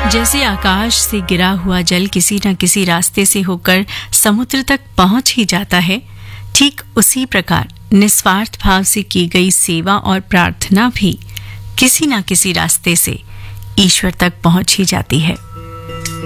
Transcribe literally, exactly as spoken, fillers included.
जैसे आकाश से गिरा हुआ जल किसी न किसी रास्ते से होकर समुद्र तक पहुंच ही जाता है, ठीक उसी प्रकार निस्वार्थ भाव से की गई सेवा और प्रार्थना भी किसी न किसी रास्ते से ईश्वर तक पहुंच ही जाती है।